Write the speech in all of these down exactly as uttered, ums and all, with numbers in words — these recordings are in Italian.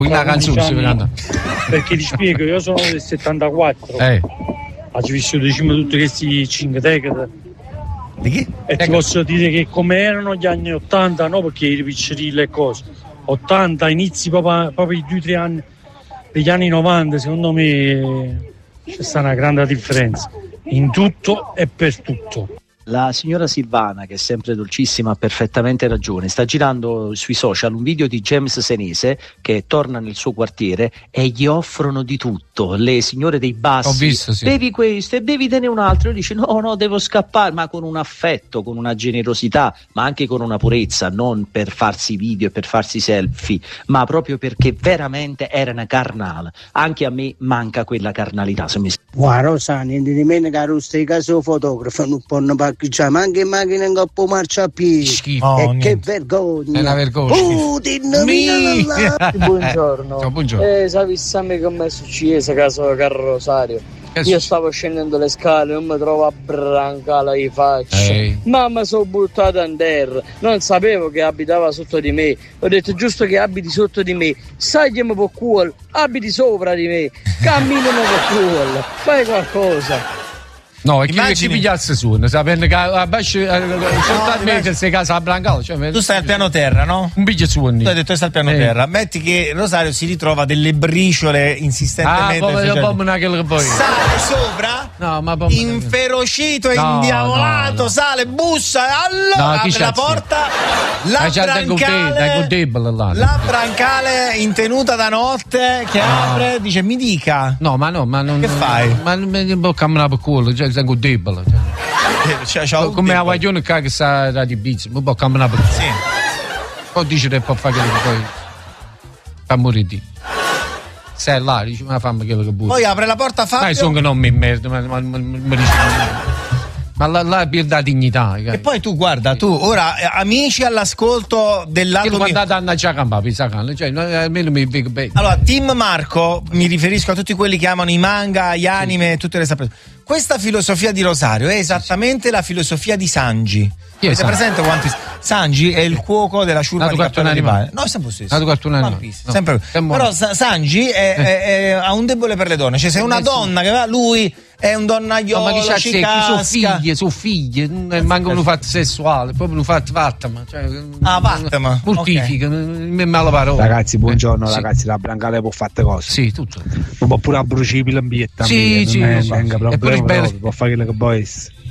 Una canzone si canta. Perché ti spiego, io sono del settantaquattro. Eh. Ho vissuto diciamo tutti questi cinque decadi. Di chi? E ti posso dire che come erano gli anni ottanta, no perché i piccerille e cose. ottanta, inizi proprio, proprio i due o tre anni degli anni novanta, secondo me c'è stata una grande differenza. In tutto e per tutto. La signora Silvana, che è sempre dolcissima, ha perfettamente ragione. Sta girando sui social un video di James Senese che torna nel suo quartiere e gli offrono di tutto. Le signore dei bassi, ho visto, sì. bevi questo e bevitene un altro. E dice no, no, devo scappare, ma con un affetto, con una generosità, ma anche con una purezza, non per farsi video e per farsi selfie, ma proprio perché veramente era una carnale. Anche a me manca quella carnalità. Se mi... Guarda, Rosa, niente di meno che stai caso fotografo, non possono parcheggiare, ma anche in macchina in coppo marcia a piedi. Schifo. Oh, e che niente. vergogna. È una vergogna. Putin, Mi... Buongiorno. Ciao, buongiorno. Eh, sai, Sammy che ho messo Ciesa, caso caro Rosario. Io stavo scendendo le scale, non mi trovo a brancare i faccia. Ehi. Mamma, sono buttata in terra. Non sapevo che abitava sotto di me. Ho detto giusto che abiti sotto di me. Sai che mi può cuore, abiti sopra di me. Camminami per cuore. Fai qualcosa. No, e chi, Immagini- chi pigliasse su, sapendo che a Basci soltanto sei casa a Brancale, cioè, Tu stai al piano terra, no? un biglio su. Tu hai detto che stai al piano Eh. terra. Metti che Rosario si ritrova delle briciole Ah, insistentemente. poi sui io giardini. che poi. Sale sopra, No, ma poi- inferocito e No, indiavolato, no, no. sale, bussa, e allora No, chi apre la c'ha- porta, la Ma c'è tengo te- tengo brancale, debole là. la brancale in tenuta da notte che apre, dice mi dica. No, ma no, ma non. Che fai? Ma non mi può camminare per culo, cioè tengo debole. Eh, cioè, c'ha un Come la debole. guaglione che sta da di bizzo, mi può camminare per culo. Sì. Poi dice che può fare quello che poi fa morire di. Sei là, dice ma fammi quello che vuoi. Poi apre la porta Dai, Fabio. sono che non mi merda, ma, ma, ma, ma, ma, ma là, là pierde la dignità. E poi tu guarda, tu ora eh, amici all'ascolto del lato Io mio. quando andate a già campare, cioè, no, almeno mi vedo bene. Allora, Team Marco, mi riferisco a tutti quelli che amano i manga, gli anime, tutte le sapere. Questa filosofia di Rosario è esattamente la filosofia di Sanji. Chi è Avete Sanji? presente One Piece? Sanji è il cuoco della ciurma Nato di cartone cartone animale. animale. No, è sempre lo stesso. Nato cartone One animale. Piece, No, sempre. è buono. Però Sa- Sanji è- è- è- ha un debole per le donne. Cioè, se è una Eh, sì. donna che va, lui è un No, donnaiolo, ma che c'ha ci secchi, sono casca. figlie, sono figlie, non è manco un fatto sessuale, proprio un fatto vattama. Cioè, Ah, vattama, mortifica, mi male parole. Ragazzi, buongiorno, Eh, sì. ragazzi, la Brancale può fare cose. Sì, tutto. Non può pure abbrucibile l'ambiente. Sì, sì, non è sì. venga E pure problema bello- proprio, può fare quello che vuoi.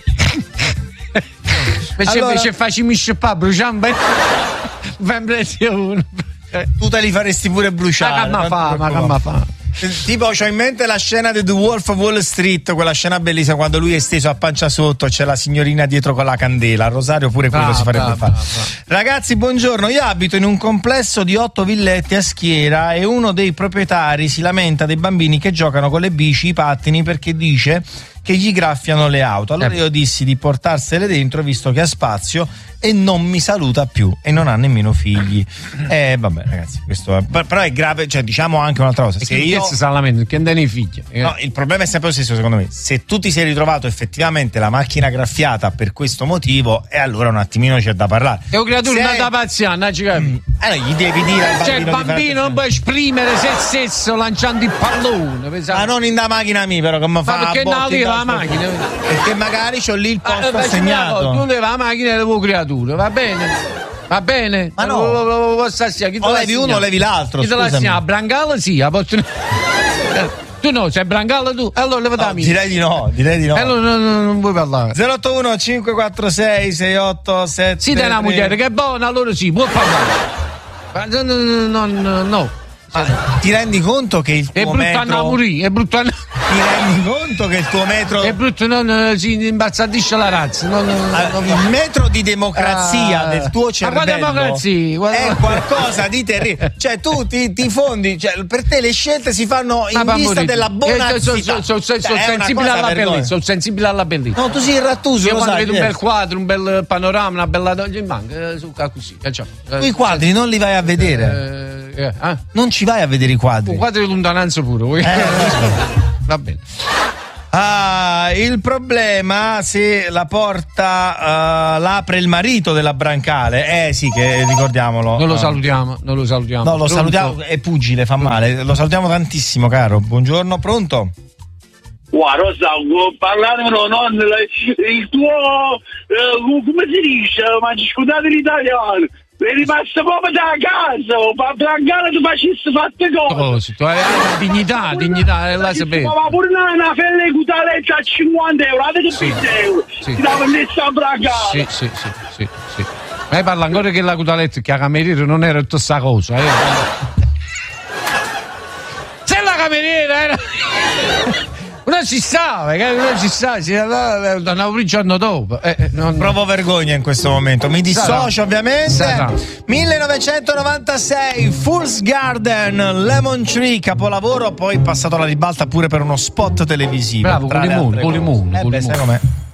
Invece Allora- invece facci mi scippare, bruciamo bene. Vendresti uno. Tu te li faresti pure bruciare. Ma che non ti fa, ma che preoccupare. ma fa. Tipo, c'ho in mente la scena di The Wolf of Wall Street, quella scena bellissima quando lui è steso a pancia sotto, c'è la signorina dietro con la candela. A Rosario pure quello Brava, si farebbe brava, fare. brava. Ragazzi, buongiorno. Io abito in un complesso di otto villette a Schiera e uno dei proprietari si lamenta dei bambini che giocano con le bici, i pattini, perché dice che gli graffiano le auto. Allora Eh. io dissi di portarsele dentro visto che ha spazio e non mi saluta più e non ha nemmeno figli. Eh vabbè ragazzi, questo è, però è grave, cioè diciamo anche un'altra cosa. E Se che io si lamenta, che andano i figli. Eh. No, il problema è sempre lo stesso secondo me. Se tu ti sei ritrovato effettivamente la macchina graffiata per questo motivo, e allora un attimimino c'è da parlare. È un creatura Se- nata pazienza, non ci capi. Eh no, gli devi dire al bambino Cioè il di fare bambino non può esprimere se stesso lanciando il pallone. Ma pensate. non in da macchina mia, però come fa? Ma perché a botti non leva da- la macchina? Perché magari c'ho lì il Ah, posto eh, facciamo una cosa, tu assegnato. leva la macchina e le vuoi creature, va bene? Va bene? Ma no. Lo- lo- lo- lo- sta sia, chi te O l'ha levi uno assegnato? o levi l'altro, Chi te l'ha scusami. assegnato? A Brancale sì, a Porto- Tu no, sei Brancale tu? Allora levati la No, mia. direi di no, direi di no. E allora non, non, non vuoi parlare. zero otto uno cinque quattro sei sei otto sette Sì, dai una moglie che è buona, allora sì, può parlare. Ma no, no, no, no, no. Ma ti rendi conto che il È tuo brutto a metro morire, è brutto a ti rendi conto che il tuo metro È brutto, non eh, si imbazzadisce la razza. Non, non, Ah, non- il metro di democrazia Ah. del tuo Ma cervello quale democrazia? Guarda- è qualcosa di terribile. Cioè tu ti, ti fondi, cioè, per te le scelte si fanno in Ma vista morire. della Eh, bonazità. sono so, so, so, so, Cioè, è una sensibile cosa alla vergognosa. bellezza, sono sensibile alla bellezza. No, tu sei il rattuso, Io lo quando sai. vedo un bel diverso. quadro, un bel panorama, una bella donna, mi manca, eh, su così. Eh, ciao. Eh, Tu i quadri non li vai a vedere. eh, eh, ah? Non ci vai a vedere i quadri. Un quadro di lontananza pure, vuoi? Eh, Va bene. Ah, il problema se la porta uh, l'apre il marito della Brancale. Eh sì, che ricordiamolo. Non lo salutiamo, non lo salutiamo. No, lo Pronto? salutiamo, è pugile, fa male. Lo salutiamo tantissimo, caro. Buongiorno, pronto? Guarda, Rosalgo, parlavano non il tuo eh, come si dice, ma scusate l'italiano. È rimasto proprio da casa, per Brancale tu facessi fatte cose. Tu hai la dignità, dignità, la sapevi. Ma pure una felle cutaletta a cinquanta euro, avete Sì. venti euro. Sì. Ti dava messa a Brancale. Sì, sì, sì, sì, sì. Ma io parlo ancora che la cutaletta, che la cameriera non era tutta sta cosa. Eh. Se la cameriera era... Non ci stava, non ci stava, si andava il giorno dopo. Eh, non... Provo vergogna in questo momento, mi dissocio Sarà. ovviamente. Sarà. millenovecentonovantasei, Fool's Garden, Lemon Tree, capolavoro, poi passato alla ribalta pure per uno spot televisivo. Bravo, tra le Pulimone, altre cose. Pulimone, Eh beh, Pulimone. sai com'è.